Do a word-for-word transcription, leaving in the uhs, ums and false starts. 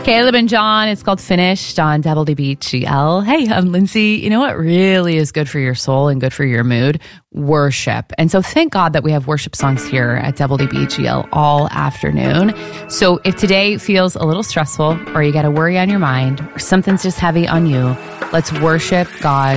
Caleb and John, it's called Finished on W D B G L. Hey, I'm Lindsay. You know what really is good for your soul and good for your mood? Worship. And so thank God that we have worship songs here at W D B G L all afternoon. So if today feels a little stressful or you got a worry on your mind or something's just heavy on you, let's worship God